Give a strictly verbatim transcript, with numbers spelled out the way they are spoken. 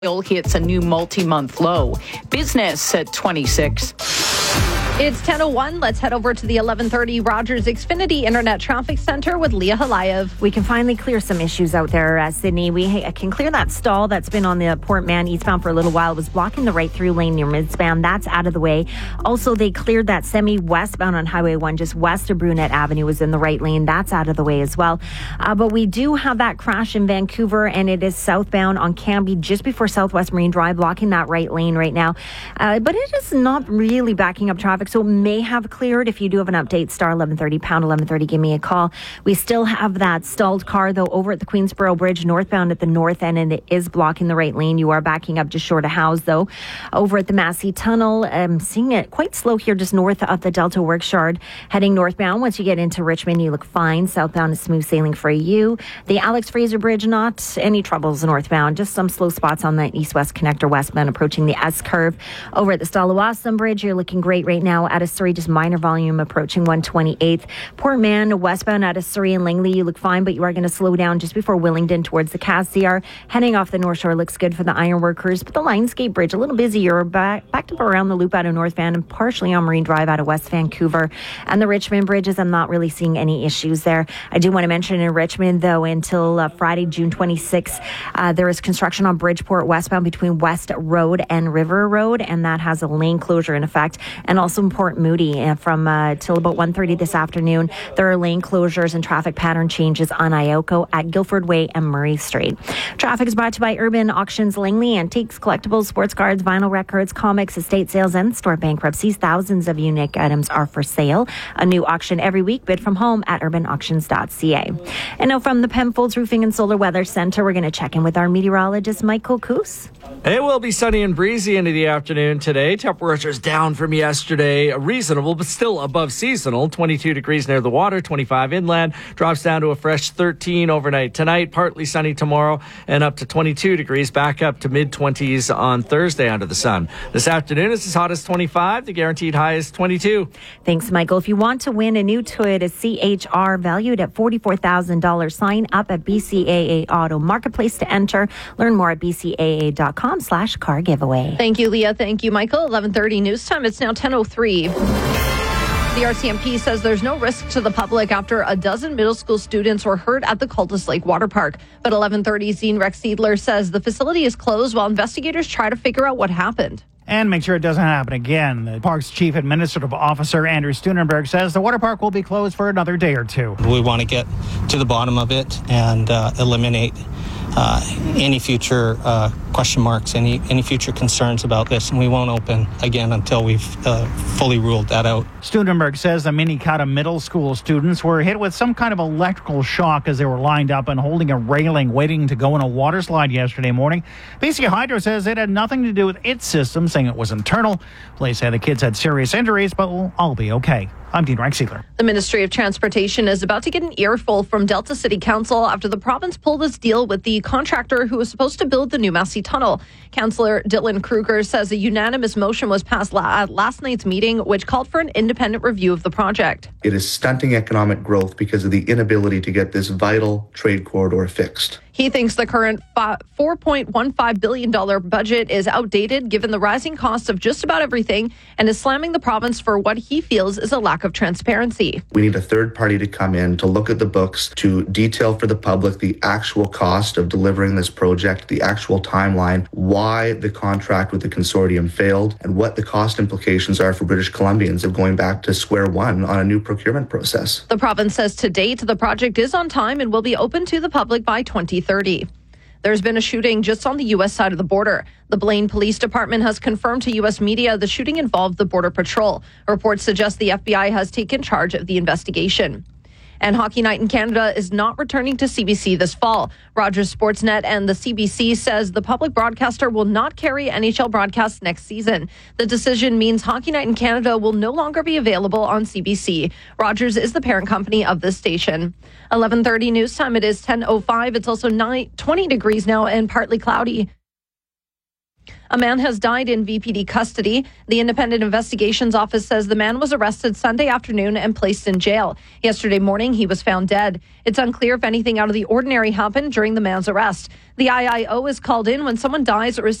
Oil hits a new multi-month low. Business at twenty-six. It's ten oh one. Let's head over to the eleven thirty Rogers Xfinity Internet Traffic Center with Leah Halayev. We can finally clear some issues out there, uh, Sydney. We ha- can clear that stall that's been on the Port Mann eastbound for a little while. It was blocking the right through lane near Midspan. That's out of the way. Also, they cleared that semi westbound on Highway one just west of Brunette Avenue was in the right lane. That's out of the way as well. Uh, but we do have that crash in Vancouver, and it is southbound on Cambie just before Southwest Marine Drive, blocking that right lane right now. Uh, but it is not really backing up traffic, so it may have cleared. If you do have an update, star eleven thirty, pound eleven thirty, give me a call. We still have that stalled car, though, over at the Queensboro Bridge, northbound at the north end, and it is blocking the right lane. You are backing up just short of House, though. Over at the Massey Tunnel, I'm seeing it quite slow here just north of the Delta Works Yard. Heading northbound, once you get into Richmond, you look fine. Southbound is smooth sailing for you. The Alex Fraser Bridge, not any troubles northbound, just some slow spots on the east-west connector westbound approaching the S-curve. Over at the Stallawasam Bridge, you're looking great right now. Out of Surrey, just minor volume approaching one twenty-eighth. Port Mann, westbound out of Surrey and Langley, you look fine, but you are going to slow down just before Willingdon towards the Cassiar. Heading off the North Shore looks good for the ironworkers, but the Lionsgate Bridge, a little busier, back, backed up around the loop out of North Van and partially on Marine Drive out of West Vancouver. And the Richmond Bridges, I'm not really seeing any issues there. I do want to mention in Richmond, though, until uh, Friday, June twenty-sixth, uh, there is construction on Bridgeport westbound between West Road and River Road, and that has a lane closure in effect. And also in Port Moody, uh, from uh, till about one thirty this afternoon, there are lane closures and traffic pattern changes on Ioko at Guildford Way and Murray Street. Traffic is brought to you by Urban Auctions, Langley, Antiques, Collectibles, Sports Cards, Vinyl Records, Comics, Estate Sales, and Store Bankruptcies. Thousands of unique items are for sale. A new auction every week. Bid from home at urban auctions dot c a. And now from the Penfolds Roofing and Solar Weather Center, we're going to check in with our meteorologist, Michael Coos. It will be sunny and breezy into the afternoon today. Temperatures down from yesterday. Reasonable, but still above seasonal. twenty-two degrees near the water, twenty-five inland. Drops down to a fresh thirteen overnight tonight. Partly sunny tomorrow and up to twenty-two degrees. Back up to mid-twenties on Thursday under the sun. This afternoon it's as hot as twenty-five. The guaranteed high is twenty-two. Thanks, Michael. If you want to win a new Toyota C H R valued at forty-four thousand dollars, sign up at B C A A Auto Marketplace to enter. Learn more at b c a a dot com slash car giveaway. Thank you, Leah. Thank you, Michael. eleven thirty news time. It's now ten oh three. The R C M P says there's no risk to the public after a dozen middle school students were hurt at the Cultus Lake Water Park. But eleven thirty Zine Rex Seidler says the facility is closed while investigators try to figure out what happened. And make sure it doesn't happen again. The park's chief administrative officer, Andrew Steunenberg, says the water park will be closed for another day or two. We want to get to the bottom of it and uh, eliminate uh, any future uh, question marks, any any future concerns about this. And we won't open again until we've uh, fully ruled that out. Steunenberg says the Minikata middle school students were hit with some kind of electrical shock as they were lined up and holding a railing waiting to go in a water slide yesterday morning. B C Hydro says it had nothing to do with its system, saying it was internal. Police say the kids had serious injuries, but will all be okay. I'm Dean Rex Seidler. The Ministry of Transportation is about to get an earful from Delta City Council after the province pulled its deal with the contractor who was supposed to build the new Massey Tunnel. Councillor Dylan Kruger says a unanimous motion was passed la- at last night's meeting, which called for an independent review of the project. It is stunting economic growth because of the inability to get this vital trade corridor fixed. He thinks the current four point one five billion dollars budget is outdated given the rising costs of just about everything and is slamming the province for what he feels is a lack of transparency. We need a third party to come in to look at the books, to detail for the public the actual cost of delivering this project, the actual timeline, why the contract with the consortium failed, and what the cost implications are for British Columbians of going back to square one on a new procurement process. The province says to date the project is on time and will be open to the public by twenty thirty. There's been a shooting just on the U S side of the border. The Blaine Police Department has confirmed to U S media the shooting involved the Border Patrol. Reports suggest the F B I has taken charge of the investigation. And Hockey Night in Canada is not returning to C B C this fall. Rogers Sportsnet and the C B C says the public broadcaster will not carry N H L broadcasts next season. The decision means Hockey Night in Canada will no longer be available on C B C. Rogers is the parent company of this station. eleven thirty news time. It is ten oh five. It's also nine, twenty degrees now and partly cloudy. A man has died in V P D custody. The Independent Investigations Office says the man was arrested Sunday afternoon and placed in jail. Yesterday morning, he was found dead. It's unclear if anything out of the ordinary happened during the man's arrest. The I I O is called in when someone dies or is